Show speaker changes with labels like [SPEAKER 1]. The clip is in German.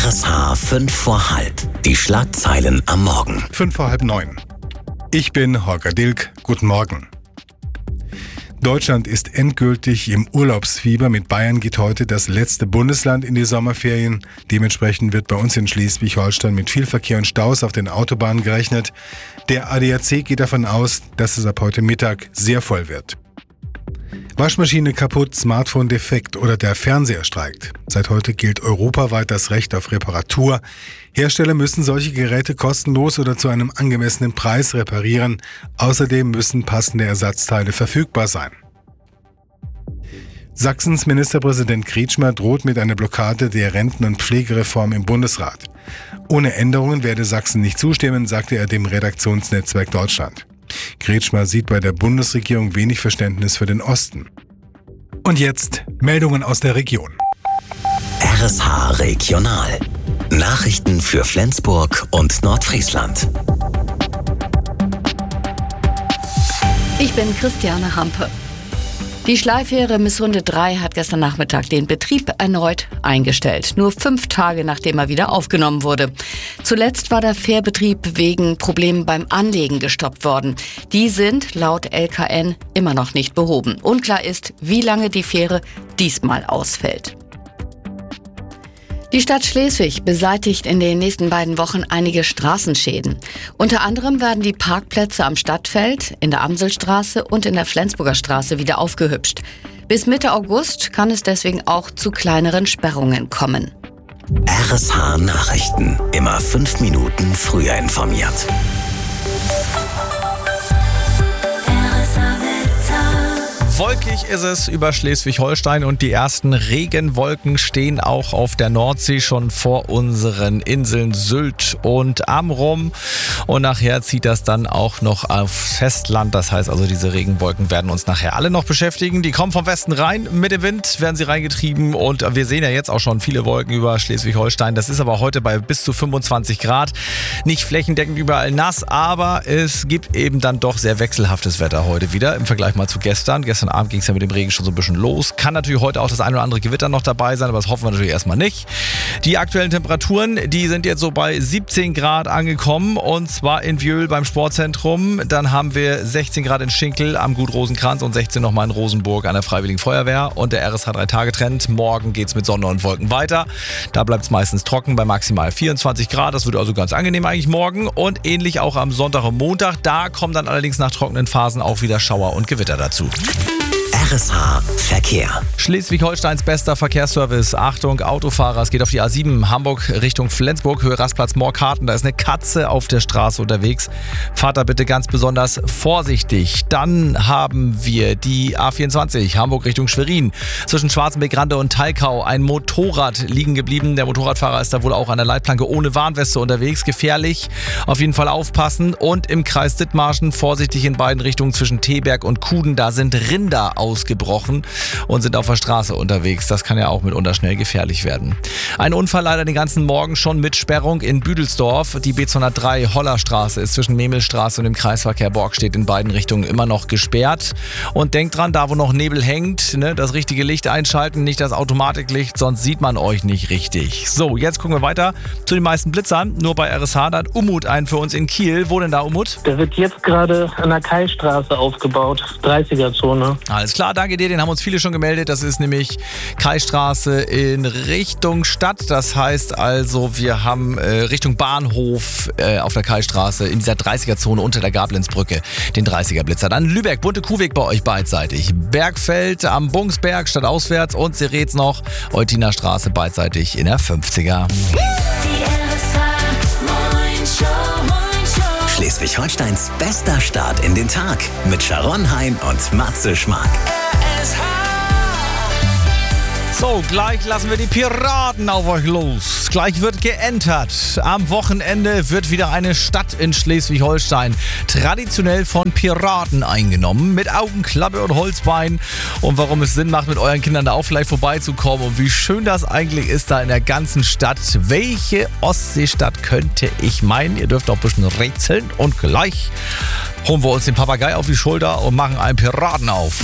[SPEAKER 1] RSH 5 vor halb. Die Schlagzeilen am Morgen.
[SPEAKER 2] 5 vor halb 9. Ich bin Holger Dilk. Guten Morgen. Deutschland ist endgültig im Urlaubsfieber. Mit Bayern geht heute das letzte Bundesland in die Sommerferien. Dementsprechend wird bei uns in Schleswig-Holstein mit viel Verkehr und Staus auf den Autobahnen gerechnet. Der ADAC geht davon aus, dass es ab heute Mittag sehr voll wird. Waschmaschine kaputt, Smartphone defekt oder der Fernseher streikt. Seit heute gilt europaweit das Recht auf Reparatur. Hersteller müssen solche Geräte kostenlos oder zu einem angemessenen Preis reparieren. Außerdem müssen passende Ersatzteile verfügbar sein. Sachsens Ministerpräsident Kretschmer droht mit einer Blockade der Renten- und Pflegereform im Bundesrat. Ohne Änderungen werde Sachsen nicht zustimmen, sagte er dem Redaktionsnetzwerk Deutschland. Kretschmer sieht bei der Bundesregierung wenig Verständnis für den Osten. Und jetzt Meldungen aus der Region.
[SPEAKER 1] RSH Regional. Nachrichten für Flensburg und Nordfriesland.
[SPEAKER 3] Ich bin Christiane Hampe. Die Schleifähre Missunde 3 hat gestern Nachmittag den Betrieb erneut eingestellt. Nur 5 Tage, nachdem er wieder aufgenommen wurde. Zuletzt war der Fährbetrieb wegen Problemen beim Anlegen gestoppt worden. Die sind laut LKN immer noch nicht behoben. Unklar ist, wie lange die Fähre diesmal ausfällt. Die Stadt Schleswig beseitigt in den nächsten beiden Wochen einige Straßenschäden. Unter anderem werden die Parkplätze am Stadtfeld, in der Amselstraße und in der Flensburger Straße wieder aufgehübscht. Bis Mitte August kann es deswegen auch zu kleineren Sperrungen kommen.
[SPEAKER 1] RSH Nachrichten. Immer 5 Minuten früher informiert.
[SPEAKER 4] Wolkig ist es über Schleswig-Holstein und die ersten Regenwolken stehen auch auf der Nordsee schon vor unseren Inseln Sylt und Amrum. Und nachher zieht das dann auch noch aufs Festland. Das heißt also, diese Regenwolken werden uns nachher alle noch beschäftigen. Die kommen vom Westen rein. Mit dem Wind werden sie reingetrieben. Und wir sehen ja jetzt auch schon viele Wolken über Schleswig-Holstein. Das ist aber heute bei bis zu 25 Grad. Nicht flächendeckend überall nass, aber es gibt eben dann doch sehr wechselhaftes Wetter heute wieder im Vergleich mal zu gestern. Gestern Abend ging es ja mit dem Regen schon so ein bisschen los. Kann natürlich heute auch das ein oder andere Gewitter noch dabei sein, aber das hoffen wir natürlich erstmal nicht. Die aktuellen Temperaturen, die sind jetzt so bei 17 Grad angekommen und zwar in Wjöhl beim Sportzentrum. Dann haben wir 16 Grad in Schinkel am Gut Rosenkranz und 16 nochmal in Rosenburg an der Freiwilligen Feuerwehr und der RSH 3-Tage-Trend. Morgen geht es mit Sonne und Wolken weiter. Da bleibt es meistens trocken bei maximal 24 Grad. Das wird also ganz angenehm eigentlich morgen und ähnlich auch am Sonntag und Montag. Da kommen dann allerdings nach trockenen Phasen auch wieder Schauer und Gewitter dazu.
[SPEAKER 1] RSH Verkehr.
[SPEAKER 4] Schleswig-Holsteins bester Verkehrsservice. Achtung, Autofahrer, es geht auf die A7 Hamburg Richtung Flensburg, Höhe Rastplatz Moorkarten. Da ist eine Katze auf der Straße unterwegs. Fahrt da bitte ganz besonders vorsichtig. Dann haben wir die A24 Hamburg Richtung Schwerin. Zwischen Schwarzenbeck-Rande und Talkau ein Motorrad liegen geblieben. Der Motorradfahrer ist da wohl auch an der Leitplanke ohne Warnweste unterwegs. Gefährlich. Auf jeden Fall aufpassen. Und im Kreis Dithmarschen vorsichtig in beiden Richtungen zwischen Teberg und Kuden. Da sind Rinder ausgebrochen und sind auf der Straße unterwegs. Das kann ja auch mitunter schnell gefährlich werden. Ein Unfall leider den ganzen Morgen schon mit Sperrung in Büdelsdorf. Die B203 Hollerstraße ist zwischen Memelstraße und dem Kreisverkehr Borgstedt in beiden Richtungen immer noch gesperrt. Und denkt dran, da wo noch Nebel hängt, das richtige Licht einschalten, nicht das Automatiklicht, sonst sieht man euch nicht richtig. So, jetzt gucken wir weiter zu den meisten Blitzern. Nur bei RSH, da hat Umut einen für uns in Kiel. Wo denn da, Umut?
[SPEAKER 5] Der wird jetzt gerade an der Kaistraße aufgebaut, 30er-Zone.
[SPEAKER 4] Alles klar, danke dir, den haben uns viele schon gemeldet. Das ist nämlich Kaistraße in Richtung Stadt. Das heißt also, wir haben Richtung Bahnhof auf der Kaistraße in dieser 30er-Zone unter der Gablenzbrücke den 30er-Blitzer. Dann Lübeck, Bunte Kuhweg bei euch beidseitig. Bergfeld am Bungsberg stadtauswärts und Seretz noch, Eutiner Straße beidseitig in der 50er.
[SPEAKER 1] Schleswig-Holsteins bester Start in den Tag mit Sharon Hein und Matze Schmark.
[SPEAKER 4] So, gleich lassen wir die Piraten auf euch los. Gleich wird geentert. Am Wochenende wird wieder eine Stadt in Schleswig-Holstein traditionell von Piraten eingenommen. Mit Augenklappe und Holzbein. Und warum es Sinn macht, mit euren Kindern da auch vielleicht vorbeizukommen. Und wie schön das eigentlich ist da in der ganzen Stadt. Welche Ostseestadt könnte ich meinen? Ihr dürft auch ein bisschen rätseln. Und gleich holen wir uns den Papagei auf die Schulter und machen einen Piraten auf.